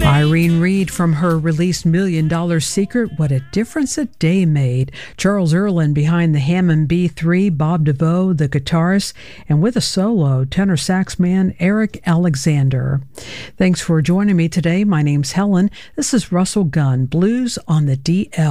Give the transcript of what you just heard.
Irene Reed from her release $1 Million Secret, What a Difference a Day Made. Charles Earland behind the Hammond B3, Bob DeVoe, the guitarist, and with a solo, tenor sax man Eric Alexander. Thanks for joining me today. My name's Helen. This is Russell Gunn, Blues on the DL.